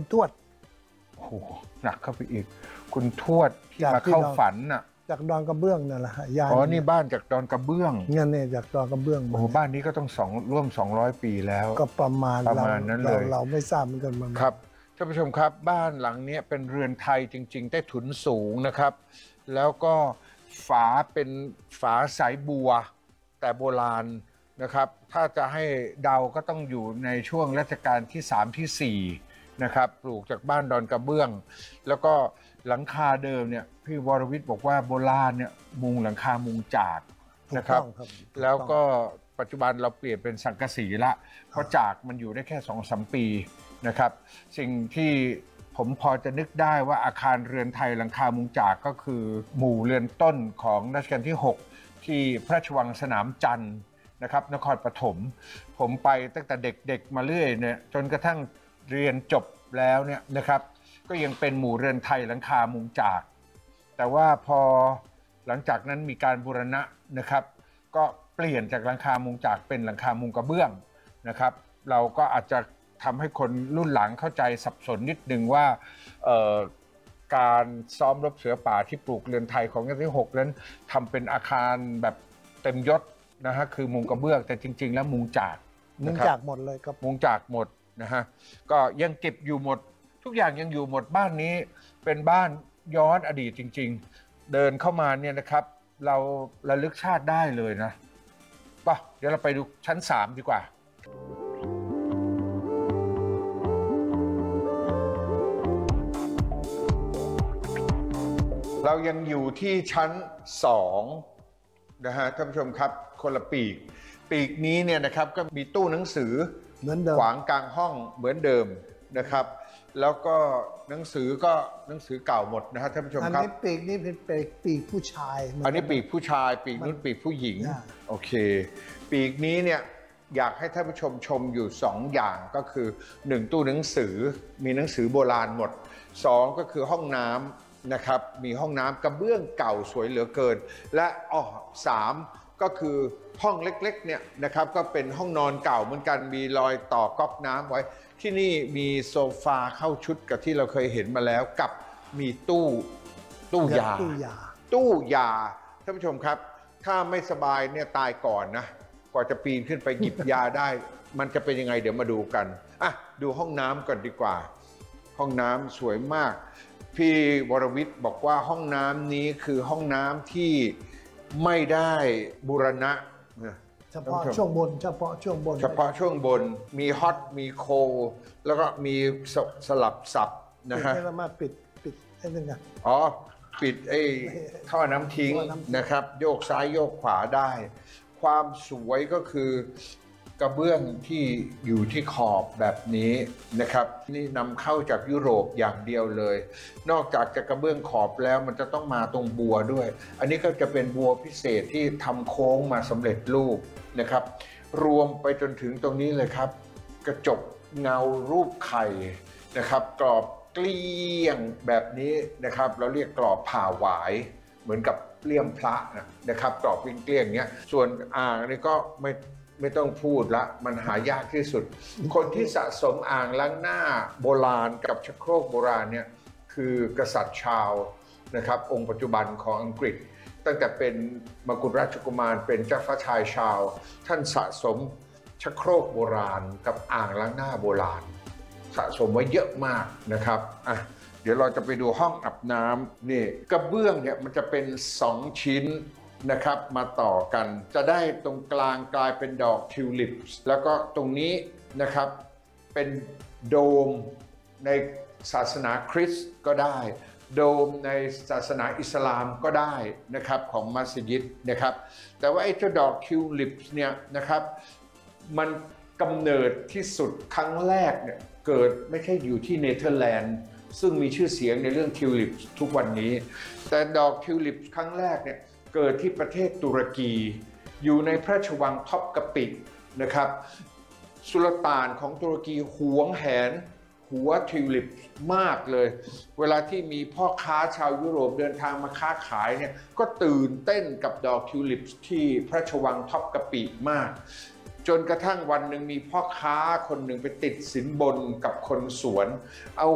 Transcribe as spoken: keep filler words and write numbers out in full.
ทวดโอ้โหหนักเข้าไปอีกคุณทวดที่มาเข้าฝันน่ะจากดอนกระเบื้องนั่นแหละยายอ๋อนี่บ้านจากดอนกระเบื้องเงี้ยเนี่ยจากดอนกระเบื้องโอ้บ้านนี้ก็ต้องสองร่วมสองร้อยปีแล้วก็ประมาณประมาณนั้นเลยเราไม่ทราบเหมือนกันมันครับท่านผู้ชมครับบ้านหลังนี้เป็นเรือนไทยจริงๆใต้ถุนสูงนะครับแล้วก็ฝาเป็นฝาสายบัวแต่โบราณนะครับถ้าจะให้เดาก็ต้องอยู่ในช่วงรัชกาลที่สามที่สี่นะครับปลูกจากบ้านดอนกระเบื้องแล้วก็หลังคาเดิมเนี่ยพี่วรวิทย์บอกว่าโบราณเนี่ยมุงหลังคามุงจากนะครับแล้วก็ปัจจุบันเราเปลี่ยนเป็นสังกะสีละเพราะจากมันอยู่ได้แค่สองสามปีนะครับสิ่งที่ผมพอจะนึกได้ว่าอาคารเรือนไทยหลังคามุงจากก็คือหมู่เรือนต้นของรัชกาลที่หกที่พระราชวังสนามจันทร์นะครับนครปฐมผมไปตั้งแต่เด็กๆมาเรื่อยเนี่ยจนกระทั่งเรียนจบแล้วเนี่ยนะครับก็ยังเป็นหมู่เรือนไทยหลังคามุงจากแต่ว่าพอหลังจากนั้นมีการบูรณะนะครับก็เปลี่ยนจากหลังคามุงจากเป็นหลังคามุงกระเบื้องนะครับเราก็อาจจะทำให้คนรุ่นหลังเข้าใจสับสนนิดนึงว่าการซ้อมรบเสือป่าที่ปลูกเรือนไทยของรัชกาลที่หกนั้นทำเป็นอาคารแบบเต็มยศนะฮะคือมุงกระเบื้องแต่จริงๆแล้วมุงจากมุงจากหมดเลยครับมุงจากหมดนะฮะก็ยังเก็บอยู่หมดทุกอย่างยังอยู่หมดบ้านนี้เป็นบ้านย้อนอดีตจริงๆเดินเข้ามาเนี่ยนะครับเราระลึกชาติได้เลยนะป่ะเดี๋ยวเราไปดูชั้นสามดีกว่าเรายังอยู่ที่ชั้นสองนะฮะท่านผู้ชมครับคนละปีกปีกนี้เนี่ยนะครับก็มีตู้หนังสือขวางกลางห้องเหมือนเดิมนะครับแล้วก็หนังสือก็หนังสือเก่าหมดนะฮะท่านผู้ชมครับอันนี้ปีกนี้เป็นปีกผู้ชายอันนี้ปีกผู้ชายปีกนู้นปีกผู้หญิงโอเคปีกนี้เนี่ยอยากให้ท่านผู้ชมชมอยู่สองอย่างก็คือหนึ่งตู้หนังสือมีหนังสือโบราณหมดสองก็คือห้องน้ำนะครับมีห้องน้ำกระเบื้องเก่าสวยเหลือเกินและอ๋อสามก็คือห้องเล็กๆเนี่ยนะครับก็เป็นห้องนอนเก่าเหมือนกันมีรอยต่อก๊อกน้ำไว้ที่นี่มีโซฟาเข้าชุดกับที่เราเคยเห็นมาแล้วกับมีตู้ตู้ยาตู้ยาท่านผู้ชมครับถ้าไม่สบายเนี่ยตายก่อนนะกว่าจะปีนขึ้นไปหยิบยาได้มันจะเป็นยังไงเดี๋ยวมาดูกันอ่ะดูห้องน้ำก่อนดีกว่าห้องน้ำสวยมากพี่วรวิทย์บอกว่าห้องน้ำนี้คือห้องน้ำที่ไม่ได้บูรณะเฉพาะช่วงบนเฉพาะช่วงบนเฉพาะช่วงบนมีฮอตมีโคลแล้วก็มีสลับสับนะฮะไม่สามารถปิดปิดได้ยังไงอ๋อปิดไอ้ท่อน้ำทิ้งนะครับโยกซ้ายโยกขวาได้ความสวยก็คือกระเบื้องที่อยู่ที่ขอบแบบนี้นะครับนี่นำเข้าจากยุโรปอย่างเดียวเลยนอกจากจะกระเบื้องขอบแล้วมันจะต้องมาตรงบัวด้วยอันนี้ก็จะเป็นบัวพิเศษที่ทำโค้งมาสำเร็จรูปนะครับรวมไปจนถึงตรงนี้เลยครับกระจกเงารูปไข่นะครับกรอบเกลี้ยงแบบนี้นะครับเราเรียกกรอบผ่าหวายเหมือนกับเลี่ยมพระนะครับกรอบเกลี้ยงๆเนี้ยส่วนอ่างนี่ก็ไม่ไม่ต้องพูดละมันหายากที่สุดคนที่สะสมอ่างล้างหน้าโบราณกับชักโครกโบราณเนี่ยคือกษัตริย์ชาวนะครับองค์ปัจจุบันของอังกฤษตั้งแต่เป็นมกุฎราชกุมารเป็นเจ้าฟ้าชายชาวท่านสะสมชักโครกโบราณกับอ่างล้างหน้าโบราณสะสมไว้เยอะมากนะครับอ่ะเดี๋ยวเราจะไปดูห้องอาบน้ำนี่กระเบื้องเนี่ยมันจะเป็นสองชิ้นนะครับมาต่อกันจะได้ตรงกลางกลายเป็นดอกทิวลิปแล้วก็ตรงนี้นะครับเป็นโดมในศาสนาคริสต์ก็ได้โดมในศาสนาอิสลามก็ได้นะครับของมัสยิดนะครับแต่ว่าไอ้เจ้าดอกทิวลิปเนี่ยนะครับมันกำเนิดที่สุดครั้งแรกเนี่ยเกิดไม่ใช่อยู่ที่เนเธอร์แลนด์ซึ่งมีชื่อเสียงในเรื่องทิวลิปทุกวันนี้แต่ดอกทิวลิปครั้งแรกเนี่ยเกิดที่ประเทศตุรกีอยู่ในพระราชวังท็อปกะปินะครับสุลต่านของตุรกีหวงแหนหัวทิวลิปมากเลยเวลาที่มีพ่อค้าชาวยุโรปเดินทางมาค้าขายเนี่ยก็ตื่นเต้นกับดอกทิวลิปที่พระราชวังท็อปกะปิมากจนกระทั่งวันหนึ่งมีพ่อค้าคนหนึ่งไปติดสินบนกับคนสวนเอา